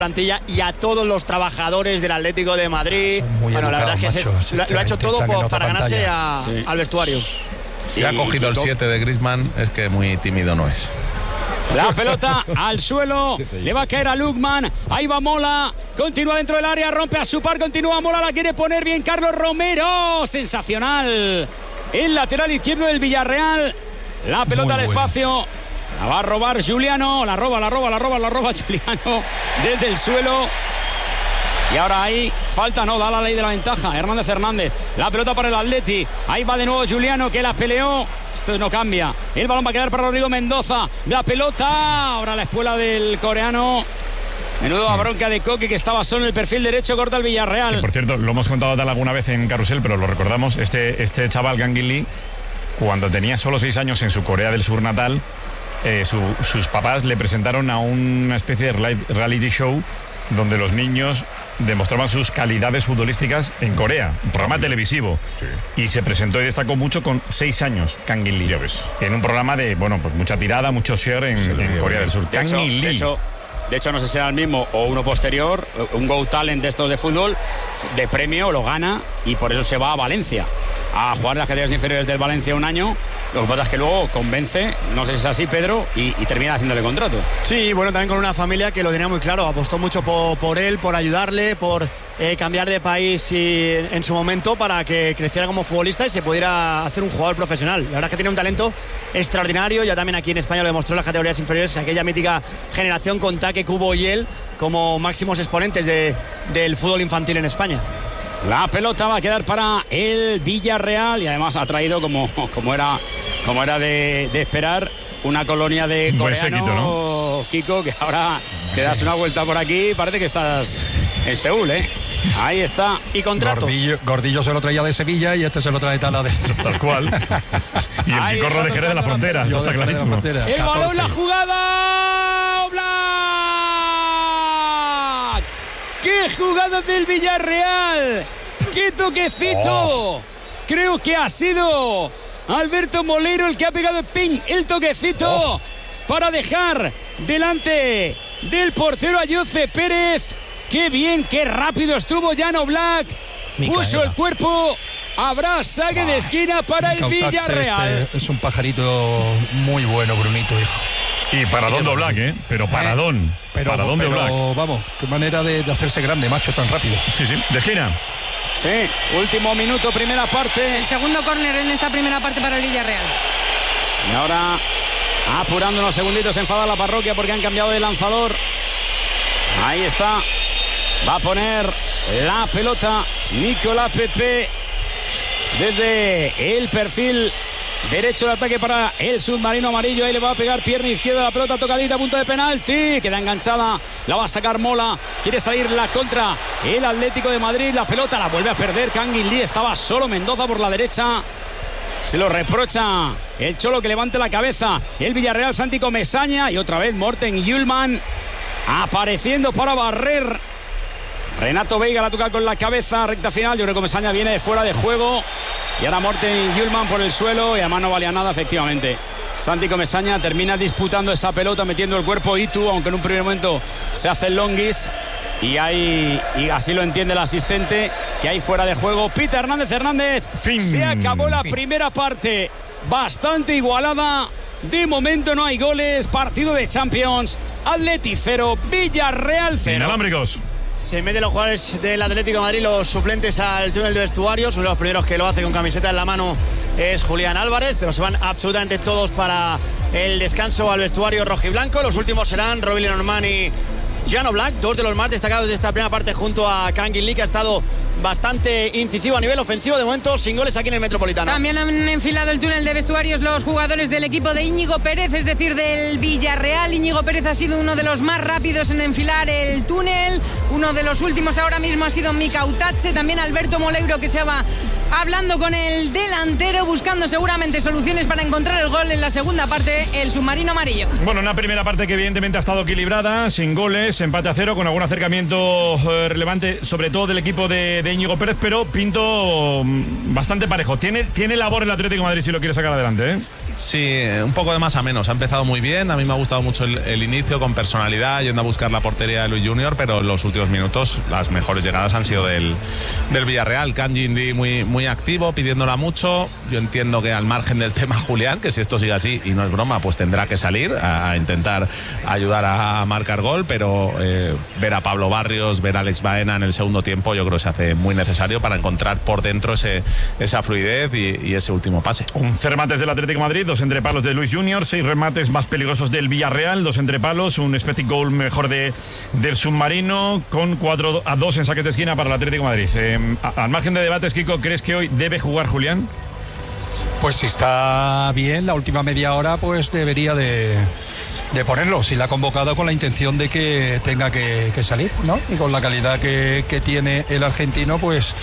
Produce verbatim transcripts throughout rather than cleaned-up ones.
plantilla y a todos los trabajadores del Atlético de Madrid. Bueno, la verdad es que se, lo, lo ha hecho todo por, para ganarse a, sí. al vestuario. Si ha cogido el siete de Griezmann, es que muy tímido no es. La pelota al suelo, le va a caer a Lukman, ahí va Mola, continúa dentro del área, rompe a su par, continúa Mola, la quiere poner bien Carlos Romero, sensacional, el lateral izquierdo del Villarreal, la pelota al espacio, la va a robar Juliano, la roba, la roba, la roba, la roba Juliano desde el suelo. Y ahora ahí, falta, no, da la ley de la ventaja. Hernández Hernández, la pelota para el Atleti. Ahí va de nuevo Juliano, que la peleó. Esto no cambia. El balón va a quedar para Rodrigo Mendoza. La pelota, ahora la espuela del coreano. Menudo bronca de Coque, que estaba solo en el perfil derecho, corta el Villarreal. Que, por cierto, lo hemos contado tal alguna vez en Carrusel, pero lo recordamos. Este, este chaval, Kang In Lee, cuando tenía solo seis años en su Corea del Sur natal, eh, su, sus papás le presentaron a una especie de reality show donde los niños demostraban sus calidades futbolísticas en Corea, un programa televisivo. Sí. Y se presentó y destacó mucho con seis años, Kang In Lee. Ya ves. En un programa de, bueno, pues mucha tirada, mucho share en, sí, en Corea del Sur. De hecho, de, hecho, de hecho, no sé si era el mismo o uno posterior, un Go Talent de estos de fútbol, de premio, lo gana y por eso se va a Valencia a jugar en las categorías inferiores del Valencia un año. Lo que pasa es que luego convence, no sé si es así, Pedro, y, y termina haciéndole contrato. Sí, bueno, también con una familia que lo tenía muy claro, apostó mucho por, por él, por ayudarle, por eh, cambiar de país y, en su momento para que creciera como futbolista y se pudiera hacer un jugador profesional. La verdad es que tiene un talento extraordinario, ya también aquí en España lo demostró en las categorías inferiores, aquella mítica generación con Taque, Cubo y él como máximos exponentes de, del fútbol infantil en España. La pelota va a quedar para el Villarreal y además ha traído, como, como era, como era de, de esperar, una colonia de coreano, séquito, ¿no? Kiko, que ahora te das una vuelta por aquí, parece que estás en Seúl, ¿eh? Ahí está. Y contratos. Gordillo, Gordillo se lo traía de Sevilla y este se lo trae tal adentro. Tal cual. Y el Picorro de Jerez de la Frontera, esto está clarísimo. El balón, la jugada. Oblak. ¡Qué jugada del Villarreal! ¡Qué toquecito! Oh. Creo que ha sido Alberto Moleiro el que ha pegado el ping, el toquecito oh. para dejar delante del portero a Jose Pérez. ¡Qué bien, qué rápido estuvo Jan Oblak! Micaela. Puso el cuerpo. Habrá saque ah. de esquina para el Villarreal. Este es un pajarito muy bueno, Brunito, hijo. Y paradón de Oblak, ¿eh? Pero paradón. Eh, pero, paradón pero, de Oblak. Vamos, qué manera de, de hacerse grande, macho, tan rápido. Sí, sí, de esquina. Sí, último minuto, primera parte. El segundo córner en esta primera parte para el Villarreal. Y ahora, apurando unos segunditos, enfada la parroquia porque han cambiado de lanzador. Ahí está. Va a poner la pelota Nicolás Pepe desde el perfil derecho de ataque para el submarino amarillo. Ahí le va a pegar pierna izquierda, la pelota tocadita a punto de penalti, queda enganchada, la va a sacar Mola, quiere salir la contra el Atlético de Madrid, la pelota la vuelve a perder Kang In Lee, estaba solo Mendoza por la derecha, se lo reprocha el Cholo que levante la cabeza, el Villarreal, Santi Comesaña y otra vez Morten Hjulmand apareciendo para barrer. Renato Veiga la toca con la cabeza, recta final, yo creo que Comesaña viene de fuera de juego. Y ahora Morten Hjulmand por el suelo y además no valía nada, efectivamente. Santi Comesaña termina disputando esa pelota, metiendo el cuerpo Itu, aunque en un primer momento se hace el longuis. Y, hay, y así lo entiende el asistente, que hay fuera de juego. Pita Hernández Hernández. Fin. Se acabó la fin. primera parte, bastante igualada. De momento no hay goles, partido de Champions. Atleti cero, Villarreal cero. Inalámbricos. Se meten los jugadores del Atlético de Madrid, los suplentes al túnel de vestuarios. Uno de los primeros que lo hace con camiseta en la mano es Julián Álvarez, pero se van absolutamente todos para el descanso al vestuario rojiblanco. Los últimos serán Robin Lenormand y Jan Oblak, dos de los más destacados de esta primera parte junto a Kang In Lee, que ha estado bastante incisivo a nivel ofensivo, de momento sin goles aquí en el Metropolitano. También han enfilado el túnel de vestuarios los jugadores del equipo de Íñigo Pérez, es decir, del Villarreal. Íñigo Pérez ha sido uno de los más rápidos en enfilar el túnel, uno de los últimos ahora mismo ha sido Mika Utache, también Alberto Moleiro, que se va hablando con el delantero, buscando seguramente soluciones para encontrar el gol en la segunda parte, el submarino amarillo. Bueno, una primera parte que evidentemente ha estado equilibrada, sin goles, empate a cero, con algún acercamiento eh, relevante, sobre todo del equipo de, de Íñigo Pérez, pero pinto bastante parejo. Tiene, tiene labor el Atlético de Madrid si lo quiere sacar adelante, ¿eh? Sí, un poco de más a menos. Ha empezado muy bien. A mí me ha gustado mucho el, el inicio, con personalidad, yendo a buscar la portería de Luis Junior, pero en los últimos minutos las mejores llegadas han sido del, del Villarreal. Kang In-lee muy, muy activo, pidiéndola mucho. Yo entiendo que al margen del tema Julián, que si esto sigue así y no es broma, pues tendrá que salir a, a intentar ayudar a, a marcar gol, pero eh, ver a Pablo Barrios, ver a Alex Baena en el segundo tiempo, yo creo que se hace muy necesario para encontrar por dentro ese, esa fluidez y, y ese último pase. once remates del Atlético de Madrid, dos entrepalos de Luis Junior, seis remates más peligrosos del Villarreal, dos entrepalos, un expected goal mejor de, del submarino, con cuatro a dos en saques de esquina para el Atlético de Madrid. Eh, al margen de debates, Kiko, ¿crees que hoy debe jugar Julián? Pues si está bien, la última media hora, pues debería de, de ponerlo. Si la ha convocado con la intención de que tenga que, que salir, ¿no? Y con la calidad que, que tiene el argentino, pues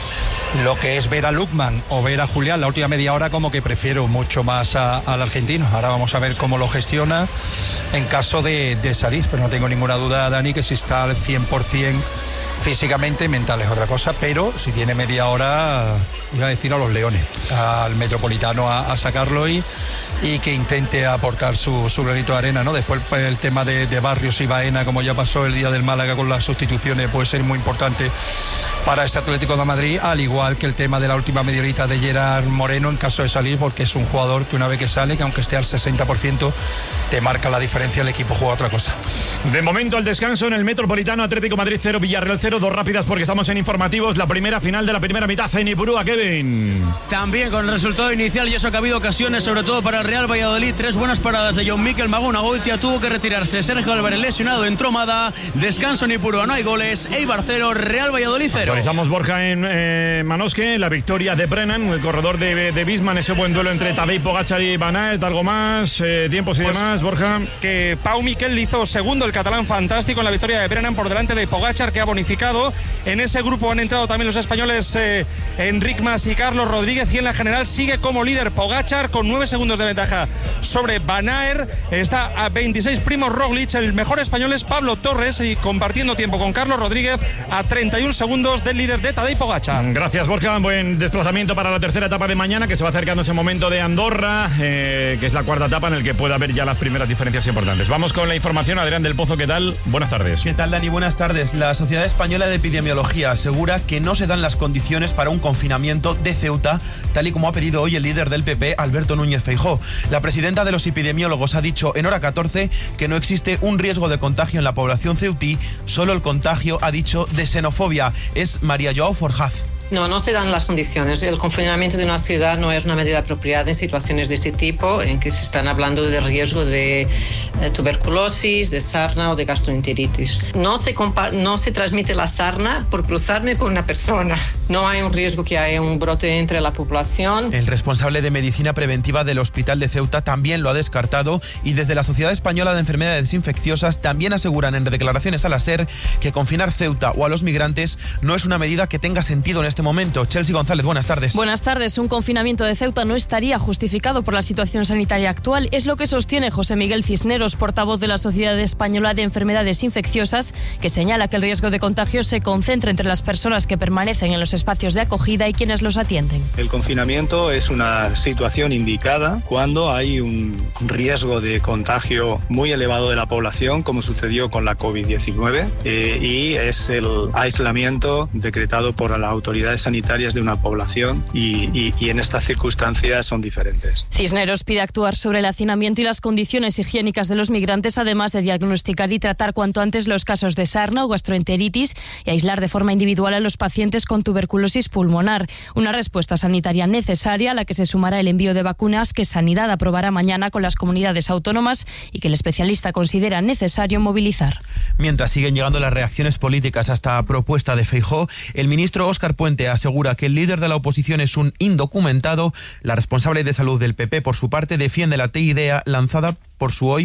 lo que es ver a Lukman o ver a Julián la última media hora, como que prefiero mucho más a, al argentino. Ahora vamos a ver cómo lo gestiona en caso de, de salir, pero no tengo ninguna duda, Dani, que si está al cien por ciento físicamente, mental es otra cosa, pero si tiene media hora, iba a decir a los Leones, al Metropolitano a, a sacarlo y, y que intente aportar su, su granito de arena, ¿no? Después pues, el tema de, de Barrios y Baena, como ya pasó el día del Málaga con las sustituciones, puede ser muy importante para este Atlético de Madrid, al igual que el tema de la última media horita de Gerard Moreno en caso de salir, porque es un jugador que una vez que sale, que aunque esté al sesenta por ciento, te marca la diferencia, el equipo juega otra cosa. De momento al descanso en el Metropolitano, Atlético Madrid cero, Villarreal cero, dos rápidas porque estamos en informativos, la primera final de la primera mitad en Ipurúa, Kevin. También con el resultado inicial y eso que ha habido ocasiones, sobre todo para el Real Valladolid, tres buenas paradas de John Miquel Maguna Goitia, tuvo que retirarse Sergio Álvarez lesionado, entró Mada, descanso en Ipurúa, no hay goles, Eibar cero, Real Valladolid cero. Actualizamos, Borja, en eh, Manosque, la victoria de Brennan, el corredor de, de Bisman, ese buen duelo entre Tadej Pogačar y Van Aert, algo más, eh, tiempos y pues, demás, Borja. Que Pau Miquel hizo segundo, el catalán fantástico, en la victoria de Brennan por delante de Pogačar, que ha bonificado. En ese grupo han entrado también los españoles eh, Enric Mas y Carlos Rodríguez, y en la general sigue como líder Pogačar con nueve segundos de ventaja sobre Van Aert. Está a veintiséis Primož Roglič, el mejor español es Pablo Torres, y compartiendo tiempo con Carlos Rodríguez a treinta y un segundos del líder de Tadej Pogačar. Gracias, Borja. Buen desplazamiento para la tercera etapa de mañana, que se va acercando ese momento de Andorra, eh, que es la cuarta etapa en el que puede haber ya las primeras diferencias importantes. Vamos con la información. Adrián del Pozo, ¿qué tal? Buenas tardes. ¿Qué tal, Dani? Buenas tardes. La Sociedad Española de Epidemiología asegura que no se dan las condiciones para un confinamiento de Ceuta, tal y como ha pedido hoy el líder del P P, Alberto Núñez Feijóo. La presidenta de los epidemiólogos ha dicho en Hora catorce que no existe un riesgo de contagio en la población ceutí, solo el contagio, ha dicho, de xenofobia. Es María Joao Forjaz. No, no se dan las condiciones. El confinamiento de una ciudad no es una medida apropiada en situaciones de este tipo, en que se están hablando de riesgo de, de tuberculosis, de sarna o de gastroenteritis. No se, compa- no se transmite la sarna por cruzarme con una persona. No hay un riesgo que haya un brote entre la población. El responsable de medicina preventiva del Hospital de Ceuta también lo ha descartado, y desde la Sociedad Española de Enfermedades Infecciosas también aseguran en declaraciones a la SER que confinar Ceuta o a los migrantes no es una medida que tenga sentido en este momento. Chelsea González, buenas tardes. Buenas tardes. Un confinamiento de Ceuta no estaría justificado por la situación sanitaria actual. Es lo que sostiene José Miguel Cisneros, portavoz de la Sociedad Española de Enfermedades Infecciosas, que señala que el riesgo de contagio se concentra entre las personas que permanecen en los espacios de acogida y quienes los atienden. El confinamiento es una situación indicada cuando hay un riesgo de contagio muy elevado de la población, como sucedió con la covid diecinueve, eh, y es el aislamiento decretado por las autoridades sanitarias de una población, y, y, y en estas circunstancias son diferentes. Cisneros pide actuar sobre el hacinamiento y las condiciones higiénicas de los migrantes, además de diagnosticar y tratar cuanto antes los casos de sarna o gastroenteritis y aislar de forma individual a los pacientes con tuberculosis pulmonar. Una respuesta sanitaria necesaria a la que se sumará el envío de vacunas que Sanidad aprobará mañana con las comunidades autónomas y que el especialista considera necesario movilizar. Mientras siguen llegando las reacciones políticas a esta propuesta de Feijóo, el ministro Óscar Puente asegura que el líder de la oposición es un indocumentado. La responsable de salud del P P, por su parte, defiende la idea lanzada por su hoy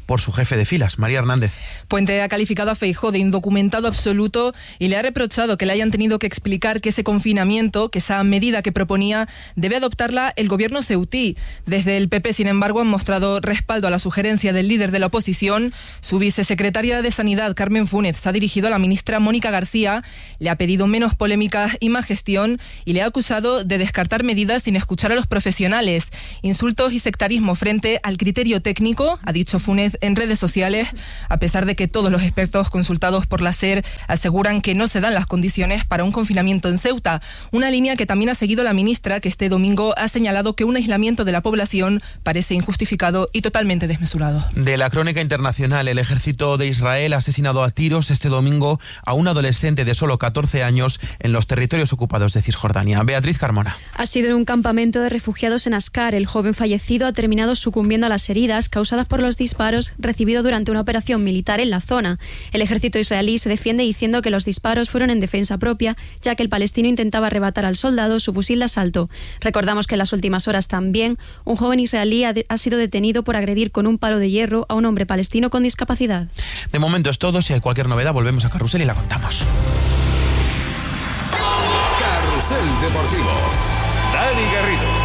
por su jefe de filas, María Hernández. Puente ha calificado a Feijóo de indocumentado absoluto y le ha reprochado que le hayan tenido que explicar que ese confinamiento, que esa medida que proponía, debe adoptarla el gobierno ceutí. Desde el P P, sin embargo, han mostrado respaldo a la sugerencia del líder de la oposición. Su vicesecretaria de Sanidad, Carmen Funes, se ha dirigido a la ministra Mónica García, le ha pedido menos polémica y más gestión y le ha acusado de descartar medidas sin escuchar a los profesionales. Insultos y sectarismo frente al criterio técnico, ha dicho Funes en redes sociales, a pesar de que todos los expertos consultados por la SER aseguran que no se dan las condiciones para un confinamiento en Ceuta. Una línea que también ha seguido la ministra, que este domingo ha señalado que un aislamiento de la población parece injustificado y totalmente desmesurado. De la crónica internacional, el ejército de Israel ha asesinado a tiros este domingo a un adolescente de solo catorce años en los territorios ocupados de Cisjordania. Beatriz Carmona. Ha sido en un campamento de refugiados en Ascar. El joven fallecido ha terminado sucumbiendo a las heridas causadas por los disparos recibidos durante una operación militar en la zona. El ejército israelí se defiende diciendo que los disparos fueron en defensa propia, ya que el palestino intentaba arrebatar al soldado su fusil de asalto. Recordamos que en las últimas horas también un joven israelí ha, de, ha sido detenido por agredir con un palo de hierro a un hombre palestino con discapacidad. De momento es todo. Si hay cualquier novedad, volvemos a Carrusel y la contamos. Carrusel Deportivo. Dani Garrido.